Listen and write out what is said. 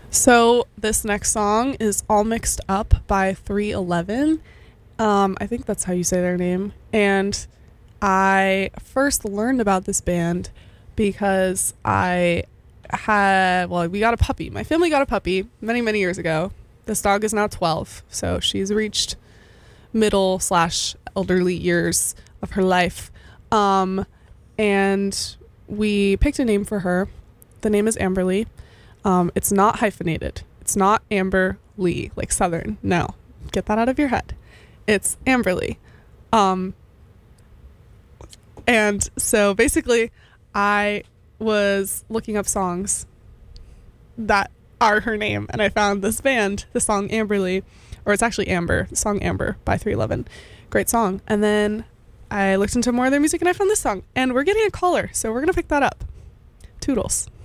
So this next song is All Mixed Up by 311. I think that's how you say their name. And I first learned about this band because we got a puppy. My family got a puppy many, many years ago. This dog is now 12, so she's reached middle/elderly years of her life. And we picked a name for her. The name is Amberly. It's not hyphenated. It's not Amber Lee, like Southern. No, get that out of your head. It's Amberly. And so basically, I was looking up songs that are her name, and I found this band, the song Amberly, or it's actually Amber, the song Amber by 311. Great song. And then I looked into more of their music, and I found this song. And we're getting a caller, so we're going to pick that up. Toodles.